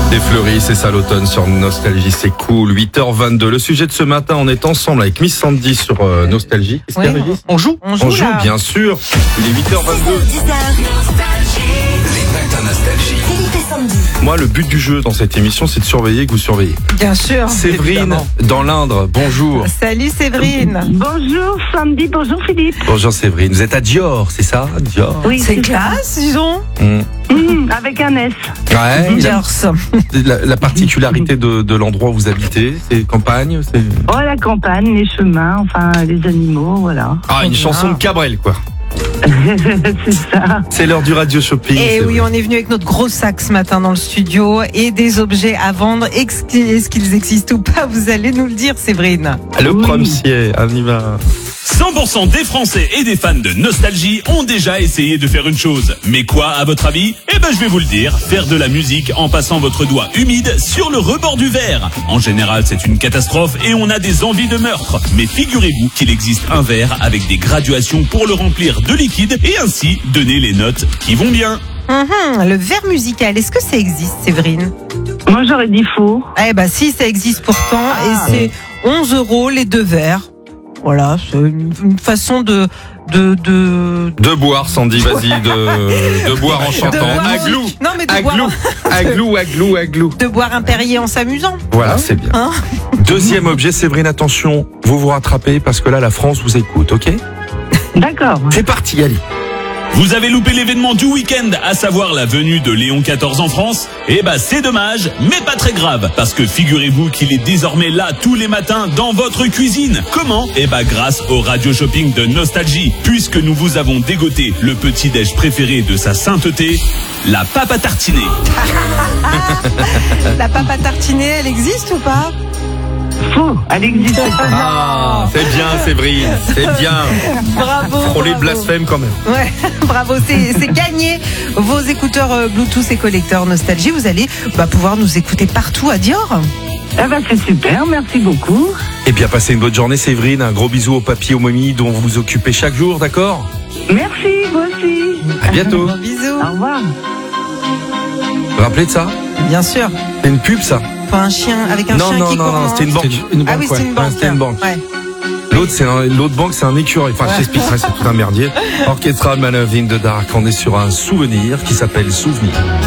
Des fleuris, c'est ça l'automne sur Nostalgie, c'est cool. 8h22. Le sujet de ce matin, on est ensemble avec Miss Sandy sur Nostalgie. Qu'est-ce qu'il y a, Régis ? On joue, là. Bien sûr. Il est 8h22. Les matins Nostalgie. Moi, le but du jeu dans cette émission, c'est de surveiller que vous surveillez. Bien sûr. Séverine, évidemment. dans l'Indre, bonjour. Salut Séverine. Bonjour Sandy, bonjour Philippe. Bonjour Séverine. Vous êtes à Dior, c'est ça ? Dior. Oui, C'est classe, disons. avec un S. Ouais. Dior. La particularité de l'endroit où vous habitez, c'est campagne, c'est... Oh, la campagne, les chemins, enfin, les animaux, voilà. Ah, une chanson de Cabrel, quoi. C'est ça. C'est l'heure du radio shopping. Et c'est oui, vrai. on est venu avec notre gros sac ce matin dans le studio et des objets à vendre. Est-ce qu'ils existent ou pas ? Vous allez nous le dire, Séverine. Le premier, on y va. 100% des Français et des fans de Nostalgie ont déjà essayé de faire une chose. Mais quoi, à votre avis ? Eh ben, je vais vous le dire. Faire de la musique en passant votre doigt humide sur le rebord du verre. En général, c'est une catastrophe et on a des envies de meurtre. Mais figurez-vous qu'il existe un verre avec des graduations pour le remplir de liquide et ainsi donner les notes qui vont bien. Le verre musical, est-ce que ça existe, Séverine ? Moi, j'aurais dit faux. Eh ben si, ça existe pourtant et c'est 11 € les 2 verres. Voilà, c'est une façon de boire, Sandy, vas-y, de boire en chantant. boire. Aglou. Non, mais de Aglou. boire. Aglou. de boire un Perrier en s'amusant. Voilà, c'est bien. Hein ? Deuxième objet, Séverine, attention, vous vous rattrapez parce que là, la France vous écoute, ok ? D'accord. C'est parti, allez. Vous avez loupé l'événement du week-end, à savoir la venue de Léon XIV en France ? Eh ben c'est dommage, mais pas très grave, parce que figurez-vous qu'il est désormais là tous les matins dans votre cuisine. Comment ? Eh ben grâce au radio shopping de Nostalgie, puisque nous vous avons dégoté le petit-déj préféré de sa sainteté, la pâte à tartiner. La pâte à tartiner, elle existe ou pas ? Faux, elle existe pas. Ah, c'est bien, Séverine, c'est bien. Bravo. Frôler le bravo. blasphème quand même. Ouais, bravo, c'est gagné. Vos écouteurs Bluetooth et collecteurs Nostalgie, vous allez pouvoir nous écouter partout à Dior. Ah bah, c'est super, merci beaucoup. Eh bien, passez une bonne journée, Séverine. Un gros bisou au papy, aux mamies dont vous vous occupez chaque jour, d'accord ? Merci, vous aussi. À bientôt. Bon, bisous. Au revoir. Vous vous rappelez de ça ? Bien sûr. C'est une pub, ça ? Pas un chien avec un chien qui court. Non, c'était une banque. Ah oui, c'est une banque. C'était une banque. Ouais. L'autre banque, c'est un écureuil. Enfin, je t'expliquerai, c'est tout un merdier. Orchestral Man of in the Dark. On est sur un souvenir qui s'appelle Souvenir.